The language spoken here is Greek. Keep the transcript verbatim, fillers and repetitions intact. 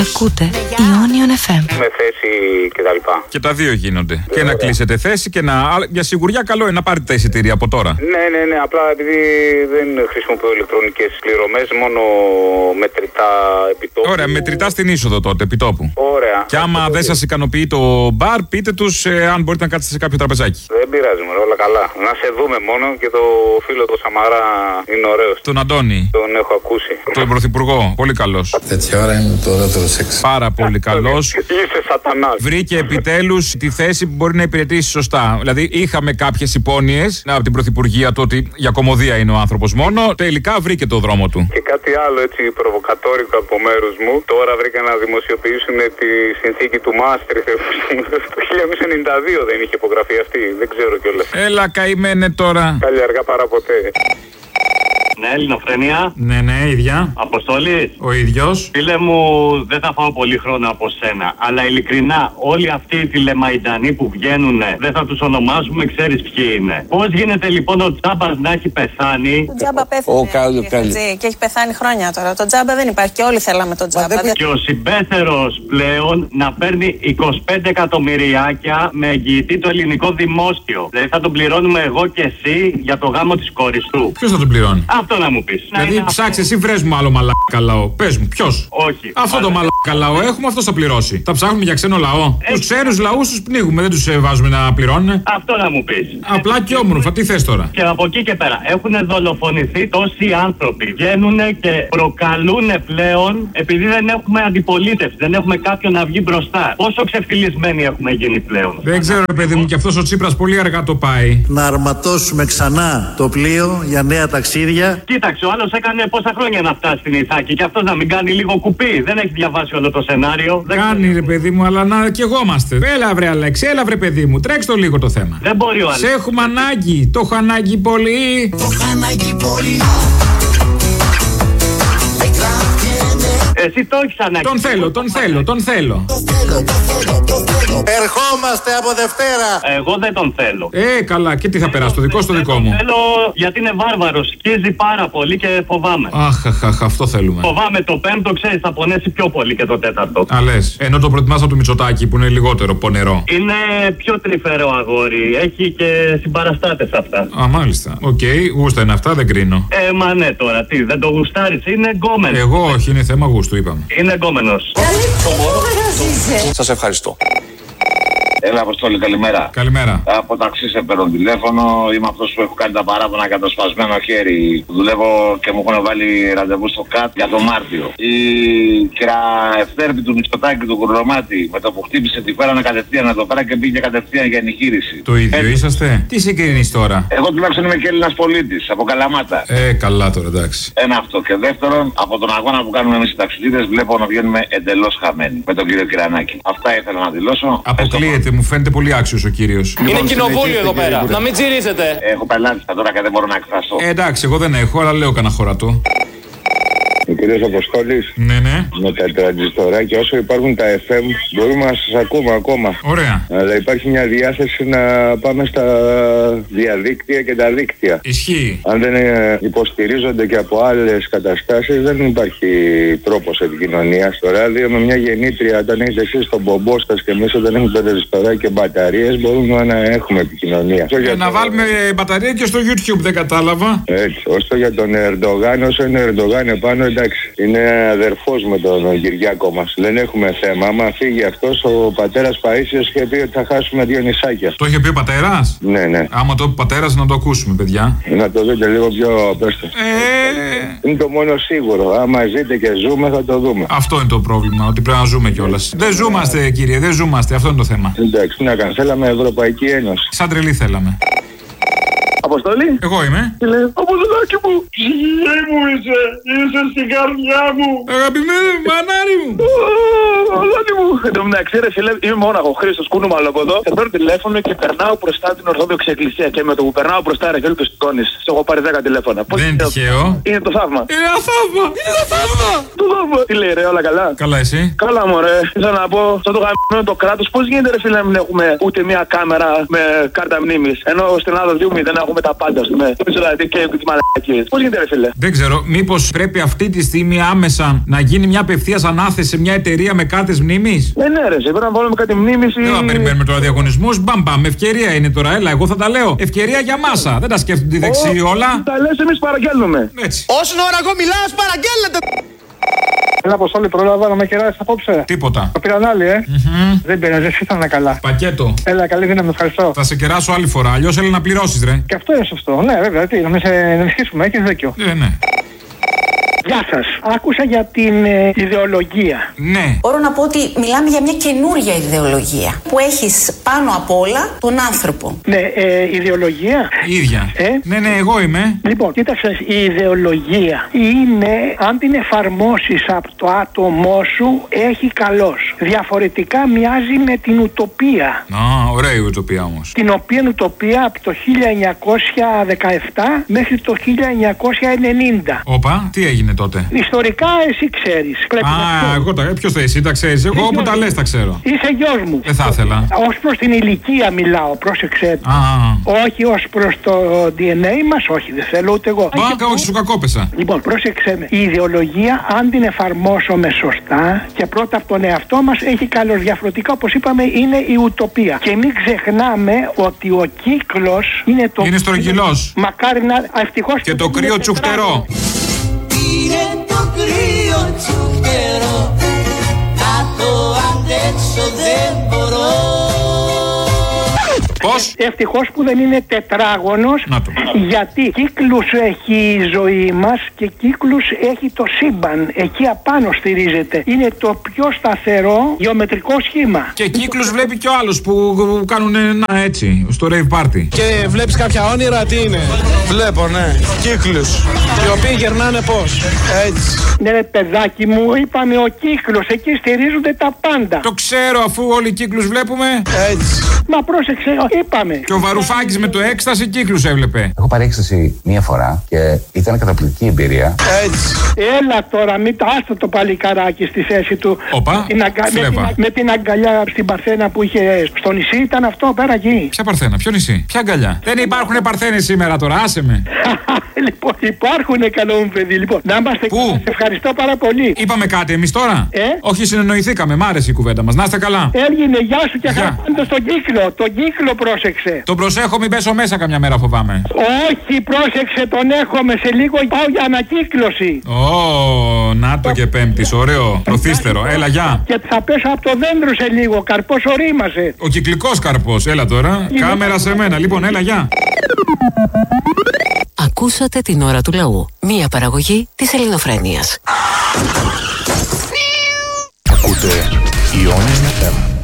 Ακούτε Ionion εφ εμ. Με θέση και τα λοιπά. Και τα δύο γίνονται. Ε, και να ωραία. κλείσετε θέση και να. Για σιγουριά, καλό είναι να πάρετε τα εισιτήρια από τώρα. Ναι, ναι, ναι. Απλά επειδή δεν χρησιμοποιώ ηλεκτρονικές πληρωμές, μόνο μετρητά επιτόπου. Ωραία, μετρητά στην είσοδο τότε, επιτόπου. Ωραία. Και άμα δεν σας ικανοποιεί το μπαρ, πείτε τους ε, αν μπορείτε να κάτσετε σε κάποιο τραπεζάκι. Δεν πειράζει, μωρέ, όλα καλά. Να σε δούμε μόνο και το φίλο του Σαμαρά είναι ωραίος. Τον Αντώνη. Τον έχω ακούσει. Τον πρωθυπουργό. Πολύ καλός. Τέτοια ώρα είναι το ωραίο σεξ. Πάρα πολύ καλός. Είσαι σατανάς. Βρήκε επιτέλους τη θέση που μπορεί να υπηρετήσει σωστά. Δηλαδή, είχαμε κάποιες υπόνοιες από την Πρωθυπουργία του ότι για κωμωδία είναι ο άνθρωπος μόνο. Τελικά βρήκε το δρόμο του. Και κάτι άλλο έτσι προβοκατόρικο από μέρους μου. Τώρα βρήκα να δημοσιοποιήσουν τη συνθήκη του Μάστριχτ. Το χίλια εννιακόσια ενενήντα δύο δεν είχε υπογραφεί αυτή. Δεν ξέρω κιόλας. Έλα, καημένε τώρα. Καλή αργά παρά ποτέ. Ναι, Ελληνοφρένεια. Ναι, ναι, ίδια. Αποστόλη. Ο ίδιος. Φίλε μου, δεν θα φάω πολύ χρόνο από σένα. Αλλά ειλικρινά, όλοι αυτοί οι τηλεμαϊντανοί που βγαίνουν, δεν θα τους ονομάζουμε, ξέρεις ποιοι είναι. Πώς γίνεται λοιπόν ο Τζάμπας να έχει πεθάνει. Το Τζάμπα πέθανε. Και έχει πεθάνει χρόνια τώρα. Το Τζάμπα δεν υπάρχει και όλοι θέλαμε τον Τζάμπα. Δεν... Και ο συμπέθερος πλέον να παίρνει είκοσι πέντε εκατομμυριάκια με εγγυητή το ελληνικό δημόσιο. Δηλαδή θα τον πληρώνουμε εγώ και εσύ για το γάμο της κόρης του. Ποιος θα τον πληρώνει? Αυτό να μου πεις. Δηλαδή, ψάξε εσύ, βρες μου άλλο μαλάκα λαό. Πες μου, ποιος? Όχι. Αυτό το μαλάκα λαό έχουμε, αυτός θα πληρώσει. Θα ψάχνουμε για ξένο λαό. Έτσι. Τους ξένους λαούς τους πνίγουμε, δεν τους ε, βάζουμε να πληρώνουν. Αυτό να μου πεις. Απλά και όμορφα, τι θες τώρα? Και από εκεί και πέρα έχουν δολοφονηθεί τόσοι άνθρωποι. Βγαίνουν και προκαλούν πλέον επειδή δεν έχουμε αντιπολίτευση, δεν έχουμε κάποιον να βγει μπροστά. Πόσο ξεφτυλισμένοι έχουμε γίνει πλέον. Δεν ξέρω, ρε παιδί μου, και αυτός ο Τσίπρας πολύ αργά το πάει. Να αρματώσουμε ξανά το πλοίο για νέα ταξίδια. Κοίταξε, ο άλλος έκανε πόσα χρόνια να φτάσει στην Ιθάκη και αυτός να μην κάνει λίγο κουπί. Δεν έχει διαβάσει όλο το σενάριο. Κάνει, ρε παιδί μου, αλλά να κι εγώμαστε. Έλα, βρε Αλέξη, έλα, βρε παιδί μου, τρέξτε το λίγο το θέμα. Δεν μπορεί ο άλλος. Σε έχουμε ανάγκη, το έχω ανάγκη πολύ. Το έχω ανάγκη πολύ. Εσύ το έχεις ανάγκη. Τον θέλω, τον θέλω, τον θέλω. Ερχόμαστε από Δευτέρα. Εγώ δεν τον θέλω. Ε, καλά, και τι θα περάσει, το δικό στο δικό μου. Θέλω γιατί είναι βάρβαρος, σκίζει πάρα πολύ και φοβάμαι. Αχ, αχ, αχ, αυτό θέλουμε. Φοβάμαι το πέμπτο, ξέρεις, θα πονέσει πιο πολύ και το τέταρτο. Α, λες. Ενώ το προτιμάς από το Μητσοτάκι που είναι λιγότερο πονερό. Είναι πιο τρυφερό αγόρι, έχει και συμπαραστάτες αυτά. Α, μάλιστα. Οκ, okay, γούστα είναι αυτά, δεν κρίνω. Ε, μα ναι τώρα, τι, δεν το γουστάρεις, είναι γκόμενος. Εγώ όχι, είναι θέμα γούστου, είπαμε. Είναι γκόμενος. Σας ευχαριστώ. Έλα, Αποστόλη, καλημέρα. Καλημέρα. Από ταξί σε παίρνω τηλέφωνο. Είμαι αυτός που έχω κάνει τα παράπονα για το σπασμένο χέρι. Δουλεύω και μου έχουν βάλει ραντεβού στο ΚΑΤ για το Μάρτιο. Η κραευτέρπη του Μητσοτάκη του Κουρλωμάτη με το που χτύπησε τη φέρανε κατευθείαν εδώ πέρα και πήγε κατευθείαν για εγχείρηση. Το ίδιο Έτσι. είσαστε. Τι συγκρίνεις τώρα? Εγώ τουλάχιστον είμαι και Έλληνας πολίτης από Καλαμάτα. Ε, καλά τώρα, εντάξει. Ένα αυτό. Και δεύτερον, από τον αγώνα που κάνουμε εμείς οι ταξιδίτες, βλέπω να βγαίνουμε εντελώς χαμένοι με τον κύριο Κυρανάκη. Αυτά ήθελα να δηλώσω. Αποκλείεται. Μου φαίνεται πολύ άξιος ο κύριος. Είναι κοινοβούλιο εδώ πέρα. Να μην τσιρίζετε. Έχω πελάτης τώρα και δεν μπορώ να εκφραστώ. Ε, εντάξει, εγώ δεν έχω, αλλά λέω κανένα χωρατό. Ο κύριος Αποστόλης. Ναι, ναι. Με τα τραντζιστοράκια, όσο υπάρχουν τα εφ εμ, μπορούμε να σας ακούμε ακόμα. Ωραία. Αλλά υπάρχει μια διάθεση να πάμε στα διαδίκτυα και τα δίκτυα. Ισχύει. Αν δεν υποστηρίζονται και από άλλες καταστάσεις, δεν υπάρχει τρόπος επικοινωνίας. Στο ράδιο με μια γεννήτρια, όταν έχετε εσείς τον μπομπό σας και εμείς όταν έχουμε τραντζιστοράκια και μπαταρίες, μπορούμε να έχουμε επικοινωνία. Ε, να το... βάλουμε μπαταρία και στο YouTube, δεν κατάλαβα. Έτσι. Όσο για τον Ερντογάν, όσο είναι Ερντογάν επάνω, εντάξει, είναι αδερφός με τον Κυριάκο μας. Δεν έχουμε θέμα. Άμα φύγει αυτός, ο πατέρας Παΐσιος είχε πει ότι θα χάσουμε δύο νησάκια. Το είχε πει ο πατέρας? Ναι, ναι. Άμα το πει ο πατέρας, να το ακούσουμε, παιδιά. Να το δείτε λίγο πιο πέστο. Ε... Είναι το μόνο σίγουρο. Άμα ζείτε και ζούμε, θα το δούμε. Αυτό είναι το πρόβλημα, ότι πρέπει να ζούμε κιόλας. Δεν ζούμαστε, κύριε, δεν ζούμαστε. Αυτό είναι το θέμα. Εντάξει, τι να κάνουμε. Θέλαμε Ευρωπαϊκή Ένωση. Σαν τρελή θέλαμε. Αποστολή. Εγώ είμαι. Τι λέει? Αποστολάκι μου. Ψυχή μου είσαι. Είσαι στην καρδιά μου. Αγαπημένη μου, μανάρι μου. Αλάτι μου. Εν τω μεταξύ, ρε φίλε, είμαι μόναχο. Χρήστος Κούνομαλο από εδώ. Και παίρνω τηλέφωνο και περνάω μπροστά την Ορθόδοξη Εκκλησία. Και με το που περνάω μπροστά, ρε φίλε, το σηκώνει. Σε έχω πάρει δέκα τηλέφωνα. Δεν είναι τυχαίο. Είναι το θαύμα. Είναι ένα θαύμα. Είναι ένα θαύμα. Το θαύμα. Τι λέει, ρε, όλα καλά. Καλά, εσύ. Καλά, μωρέ. Ήθελα να πω, σαν το γαμμένο το κράτος, πώς γίνεται, ρε φίλε, να μην έχουμε ούτε μία κάμερα με κάρτα μνήμης. Ενώ στην Ελλάδα δύο δεν έχουμε τα πάντα, α πούμε. Δηλαδή και τις μαλακίες. Πώς γίνεται, ρε φίλε. Δεν ξέρω, μήπως πρέπει αυτή τη στιγμή άμεσα να γίνει μια απευθείας ανάθεση σε μια εταιρεία με κάρτες μνήμης. Ε, ναι, ρε, πρέπει να βάλουμε κάτι μνήμης. Δεν θα περιμένουμε τώρα διαγωνισμούς. Μπαμ, μπαμ, ευκαιρία είναι τώρα. Έλα, εγώ θα τα λέω. Ευκαιρία για μάσα. Δεν τα σκέφτονται τη δεξί όλα. Τα λες, εμείς παραγγέλνουμε. Έτσι. Όσον ώρα εγώ μιλάω, παραγγέλλετε! Ένα Αποστόλη, πρόλαβα να με κεράσει απόψε. Τίποτα. Το πήραν άλλοι, ε. Mm-hmm. Δεν πειράζει, εσύ ήταν καλά. Πακέτο. Έλα, καλή δύναμη, ευχαριστώ. Θα σε κεράσω άλλη φορά. Αλλιώς έλα να πληρώσεις, ρε. Και αυτό είναι σωστό. Ναι, βέβαια, τι, να με σε ενισχύσουμε, έχεις δίκιο. Ε, ναι. Γεια σας. Άκουσα για την ε, ιδεολογία. Ναι. Μπορώ να πω ότι μιλάμε για μια καινούρια ιδεολογία που έχεις πάνω απ' όλα τον άνθρωπο. Ναι, ε, ιδεολογία. Ίδια. Ε? Ναι, ναι, εγώ είμαι. Λοιπόν, κοίταξε, η ιδεολογία είναι αν την εφαρμόσεις από το άτομό σου έχει καλός. Διαφορετικά μοιάζει με την ουτοπία. Α, ωραία η ουτοπία όμως. Την οποία ουτοπία από το χίλια εννιακόσια δεκαεπτά μέχρι το χίλια εννιακόσια ενενήντα. Όπα, τι έγινε τότε. Ιστορικά εσύ ξέρεις. Α, εγώ τα. Ποιος θα εσύ, τα ξέρεις. Εγώ όπου τα λες τα ξέρω. Είσαι γιος μου. Δεν θα ήθελα. Ως προς την ηλικία μιλάω, πρόσεξε. Α, όχι ως προς το ντι εν έι μας, όχι, δεν θέλω ούτε εγώ. Μπάκα, όχι, σου κακόπεσα. Λοιπόν, πρόσεξε με. Η ιδεολογία, αν την εφαρμόσουμε σωστά και πρώτα από τον εαυτό μας, έχει καλώς. Διαφορετικά, όπως είπαμε, είναι η ουτοπία. Και μην ξεχνάμε ότι ο κύκλος είναι το. Είναι στρογγυλός. Μακάρι να. Ευτυχώς. Και το κρύο τσουχτερό. Είναι το κρύο τσουχτερό, να το αντέξω δεν μπορώ. Πώς? Ευτυχώς που δεν είναι τετράγωνος, γιατί κύκλους έχει η ζωή μας και κύκλους έχει το σύμπαν. Εκεί απάνω στηρίζεται. Είναι το πιο σταθερό γεωμετρικό σχήμα. Και κύκλους βλέπει και ο άλλος που κάνουν ένα έτσι, στο rave party. Και βλέπεις κάποια όνειρα, τι είναι? Βλέπω, ναι. Κύκλους. Οι οποίοι γερνάνε πώς? Έτσι. Ναι, ρε παιδάκι μου, είπαμε ο κύκλος. Εκεί στηρίζονται τα πάντα. Το ξέρω, αφού όλοι οι κύκλους βλέπουμε. Έτσι. Μα πρόσεξε, είπαμε. Και ο Βαρουφάκης με το έκσταση κύκλους έβλεπε. Έχω πάρει έκσταση μία φορά και ήταν καταπληκτική εμπειρία. Έτσι. Έλα τώρα, μην τα άστο το παλικαράκι στη θέση του. Οπα, με, την αγκα... με, την... με την αγκαλιά στην Παρθένα που είχε στο νησί, ήταν αυτό πέρα εκεί. Ποια Παρθένα, ποιο νησί, ποια αγκαλιά? Δεν υπάρχουν Παρθένες σήμερα τώρα, άσε με. Λοιπόν, υπάρχουν καλό μου παιδί, λοιπόν. Να είμαστε Πού? καλά. Σε ευχαριστώ πάρα πολύ. Είπαμε κάτι εμείς τώρα. Ε? Όχι, συνεννοηθήκαμε, μ' άρεσε η κουβέντα μας. Να είστε καλά. Έγινε, γεια σου και Γεια. χαρά στον κύκλο. Τον κύκλο πρόσεξε. Τον προσέχω, μην πέσω μέσα καμιά μέρα, φοβάμαι. Όχι, πρόσεξε, τον έχουμε. Σε λίγο πάω για ανακύκλωση. Ω, να το και πέμπτης, ωραίο. Προθύστερο, έλα, γεια. Και θα πέσω από το δέντρο σε λίγο. Καρπός ορίμασε. Ο κυκλικός καρπός, έλα τώρα. Κάμερα σε μένα, λοιπόν, έλα, γεια. Ακούσατε την ώρα του λαού. Μία παραγωγή της Ελληνοφρένειας. Ακούτε Ionian εφ εμ.